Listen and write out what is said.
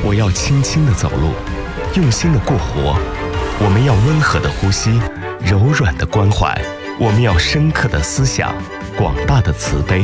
我要轻轻地走路，用心地过活。我们要温和的呼吸，柔软的关怀。我们要深刻的思想，广大的慈悲。